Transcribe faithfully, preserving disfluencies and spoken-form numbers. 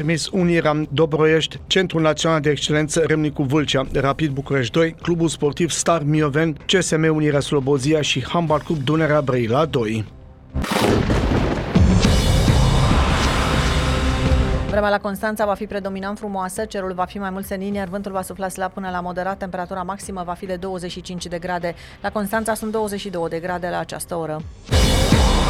Mis Unirea Dobroiești, Centrul Național de Excelență Râmnicu Vâlcea, Rapid București doi, Clubul Sportiv Star Mioveni, C S M Unirea Slobozia și Handbal Club Dunărea Brăila doi. Vremea la Constanța va fi predominant frumoasă, cerul va fi mai mult senin, iar vântul va sufla slab până la moderat, temperatura maximă va fi de douăzeci și cinci de grade. La Constanța sunt douăzeci și două de grade la această oră.